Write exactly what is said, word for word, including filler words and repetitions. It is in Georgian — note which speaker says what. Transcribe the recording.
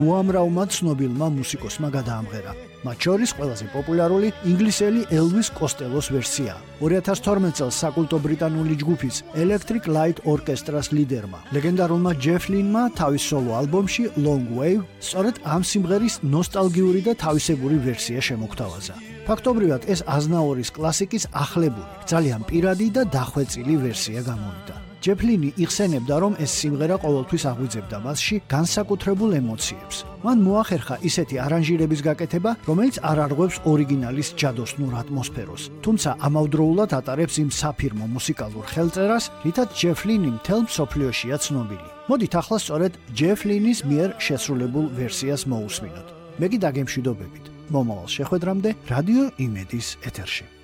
Speaker 1: უამრავმა ცნობილმა მუსიკოსმა გადაამღერა. მათ შორის ყველაზე პოპულარული ინგლისელი ელვის კოსტელოს ვერსია. ორი ათას თორმეტ წელს საკულტო ბრიტანული ჯგუფის Electric Light Orchestra-ს ლიდერმა, ლეგენდარულმა ჯეფ ლინმა თავის სოლო ალბომში Long Wave სწორედ ამ სიმღერის ნოსტალგიური და თავისებური ვერსია შემოგთავაზა. ფაქტობრივად ეს აზნაურის კლასიკის ახლებური, ძალიან პირადი და დახვეწილი ვერსია გამოვიდა. ჯეფ ლინი იხსენებდა, რომ ეს სიმღერა ყოველთვის აღვიძებდა მასში განსაკუთრებულ ემოციებს. მან მოახერხა ისეთი არანჟირების გაკეთება, რომელიც არ არღვევს ორიგინალის ჯადოსნურ ატმოსფეროს, თუმცა ამავდროულად ატარებს იმ საფირმო მუსიკალურ ხელწერას, რითაც ჯეფ ლინი მთელ მსოფლიოშია ცნობილი. მოდით ახლა სწორედ ჯეფ linis მიერ შესრულებულ ვერსიას მოусმინოთ. მე კი დაგემშვიდობებით. მომავალ შეხვედრამდე რადიო იმედის ეთერში.